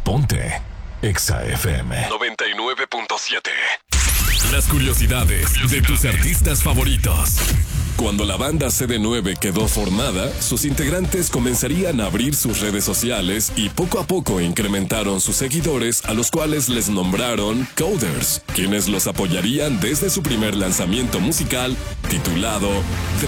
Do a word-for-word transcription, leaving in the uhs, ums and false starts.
Ponte Exa F M noventa y nueve punto siete. Las curiosidades, curiosidades de tus artistas favoritos. Cuando la banda C D nueve quedó formada, sus integrantes comenzarían a abrir sus redes sociales y poco a poco incrementaron sus seguidores, a los cuales les nombraron Coders, quienes los apoyarían desde su primer lanzamiento musical titulado